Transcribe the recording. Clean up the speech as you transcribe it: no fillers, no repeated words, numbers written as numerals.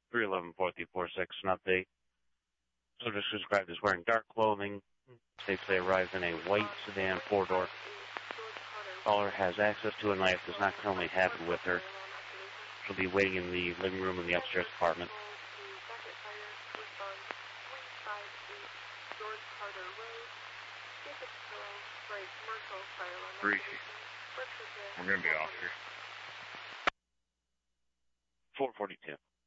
311 4346, an update. Subject described as wearing dark clothing. States they arrived in a white sedan four-door. Caller has access to a knife, does not currently have it with her. She'll be waiting in the living room in the upstairs apartment. Greasy. We're going to be off here. 442.